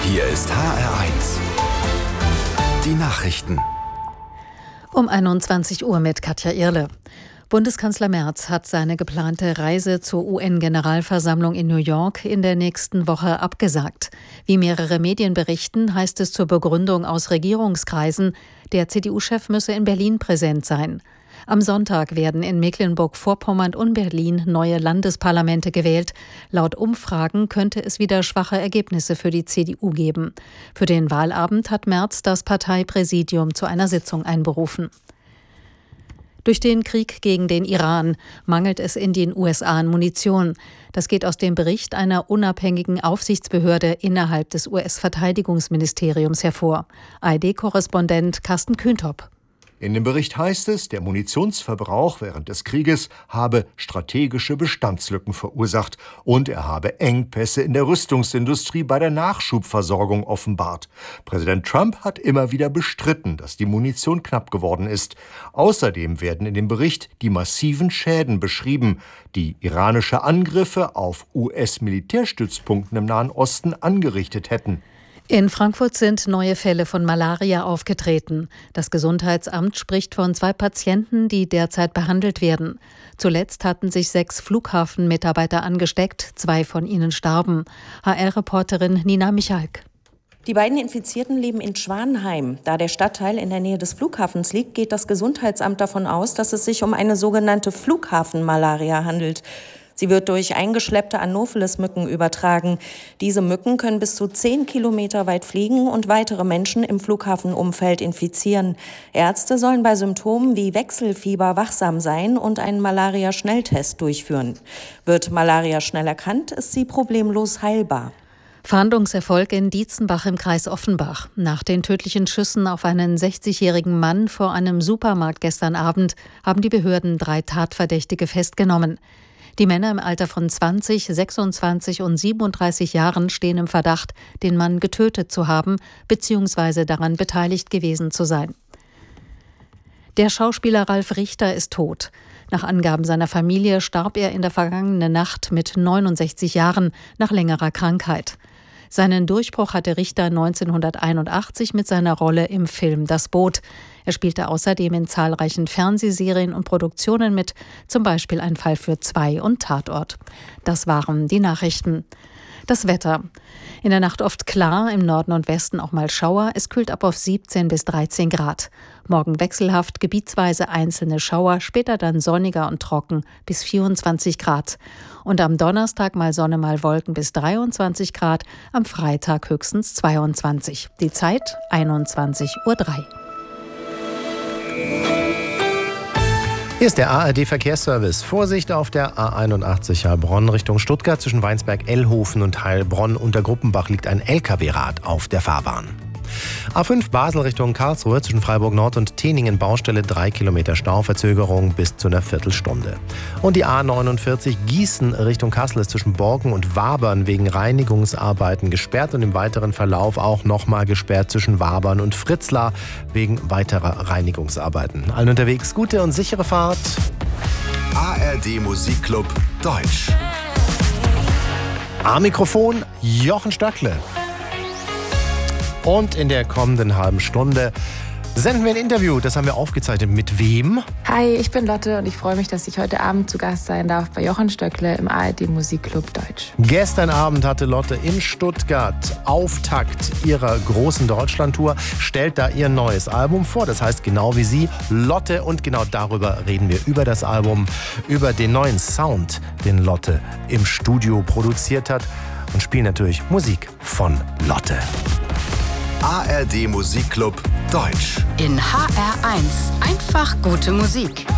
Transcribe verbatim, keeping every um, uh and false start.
Hier ist H R eins. Die Nachrichten. Um einundzwanzig Uhr mit Katja Irle. Bundeskanzler Merz hat seine geplante Reise zur U N-Generalversammlung in New York in der nächsten Woche abgesagt. Wie mehrere Medien berichten, heißt es zur Begründung aus Regierungskreisen, der C D U-Chef müsse in Berlin präsent sein. Am Sonntag werden in Mecklenburg-Vorpommern und Berlin neue Landesparlamente gewählt. Laut Umfragen könnte es wieder schwache Ergebnisse für die C D U geben. Für den Wahlabend hat Merz das Parteipräsidium zu einer Sitzung einberufen. Durch den Krieg gegen den Iran mangelt es in den U S A an Munition. Das geht aus dem Bericht einer unabhängigen Aufsichtsbehörde innerhalb des U S-Verteidigungsministeriums hervor. A R D-Korrespondent Carsten Kühntop. In dem Bericht heißt es, der Munitionsverbrauch während des Krieges habe strategische Bestandslücken verursacht und er habe Engpässe in der Rüstungsindustrie bei der Nachschubversorgung offenbart. Präsident Trump hat immer wieder bestritten, dass die Munition knapp geworden ist. Außerdem werden in dem Bericht die massiven Schäden beschrieben, die iranische Angriffe auf U S-Militärstützpunkten im Nahen Osten angerichtet hätten. In Frankfurt sind neue Fälle von Malaria aufgetreten. Das Gesundheitsamt spricht von zwei Patienten, die derzeit behandelt werden. Zuletzt hatten sich sechs Flughafenmitarbeiter angesteckt, zwei von ihnen starben. H R-Reporterin Nina Michalk. Die beiden Infizierten leben in Schwanheim. Da der Stadtteil in der Nähe des Flughafens liegt, geht das Gesundheitsamt davon aus, dass es sich um eine sogenannte Flughafenmalaria handelt. Sie wird durch eingeschleppte Anopheles-Mücken übertragen. Diese Mücken können bis zu zehn Kilometer weit fliegen und weitere Menschen im Flughafenumfeld infizieren. Ärzte sollen bei Symptomen wie Wechselfieber wachsam sein und einen Malaria-Schnelltest durchführen. Wird Malaria schnell erkannt, ist sie problemlos heilbar. Fahndungserfolg in Dietzenbach im Kreis Offenbach. Nach den tödlichen Schüssen auf einen sechzigjährigen Mann vor einem Supermarkt gestern Abend haben die Behörden drei Tatverdächtige festgenommen. Die Männer im Alter von zwanzig, sechsundzwanzig und siebenunddreißig Jahren stehen im Verdacht, den Mann getötet zu haben bzw. daran beteiligt gewesen zu sein. Der Schauspieler Ralf Richter ist tot. Nach Angaben seiner Familie starb er in der vergangenen Nacht mit neunundsechzig Jahren nach längerer Krankheit. Seinen Durchbruch hatte Richter neunzehnhunderteinundachtzig mit seiner Rolle im Film Das Boot. Er spielte außerdem in zahlreichen Fernsehserien und Produktionen mit, zum Beispiel Ein Fall für zwei und Tatort. Das waren die Nachrichten. Das Wetter. In der Nacht oft klar, im Norden und Westen auch mal Schauer. Es kühlt ab auf siebzehn bis dreizehn Grad. Morgen wechselhaft, gebietsweise einzelne Schauer, später dann sonniger und trocken bis vierundzwanzig Grad. Und am Donnerstag mal Sonne, mal Wolken bis dreiundzwanzig Grad, am Freitag höchstens zweiundzwanzig. Die Zeit einundzwanzig Uhr drei. Hier ist der A R D-Verkehrsservice. Vorsicht auf der A einundachtzig Heilbronn Richtung Stuttgart. Zwischen Weinsberg-Ellhofen und Heilbronn unter Gruppenbach liegt ein L K W-Rad auf der Fahrbahn. A fünf Basel Richtung Karlsruhe zwischen Freiburg Nord und Teningen Baustelle drei Kilometer Stauverzögerung bis zu einer Viertelstunde. Und die A neunundvierzig Gießen Richtung Kassel ist zwischen Borken und Wabern wegen Reinigungsarbeiten gesperrt und im weiteren Verlauf auch nochmal gesperrt zwischen Wabern und Fritzlar wegen weiterer Reinigungsarbeiten. Allen unterwegs gute und sichere Fahrt. A R D Musikclub Deutsch. Am Mikrofon Jochen Stöckle. Und in der kommenden halben Stunde senden wir ein Interview. Das haben wir aufgezeichnet. Mit wem? Hi, ich bin Lotte und ich freue mich, dass ich heute Abend zu Gast sein darf bei Jochen Stöckle im A R D Musikclub Deutsch. Gestern Abend hatte Lotte in Stuttgart Auftakt ihrer großen Deutschlandtour, stellt da ihr neues Album vor. Das heißt genau wie sie, Lotte. Und genau darüber reden wir, über das Album, über den neuen Sound, den Lotte im Studio produziert hat. Und spielen natürlich Musik von Lotte. A R D Musikclub Deutsch. In H R eins. Einfach gute Musik.